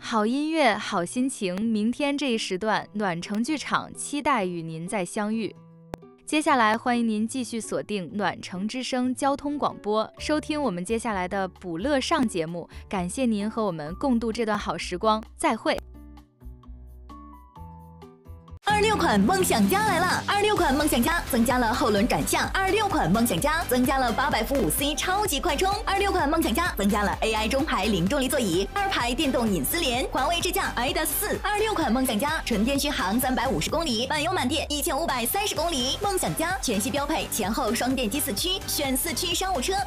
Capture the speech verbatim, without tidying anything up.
好音乐，好心情。明天这一时段，暖城剧场期待与您再相遇。接下来，欢迎您继续锁定暖城之声交通广播，收听我们接下来的补乐上节目。感谢您和我们共度这段好时光，再会。 二六款梦想家来了！二六款梦想家增加了后轮转向，二六款梦想家增加了八百伏五 C 超级快充，二六款梦想家增加了 A I 中排零重力座椅，二排电动隐私联，环卫智驾 I D A S 四。二六款梦想家纯电续航三百五十公里，满油满电一千五百三十公里。梦想家全系标配前后双电机四驱，选四驱商务车。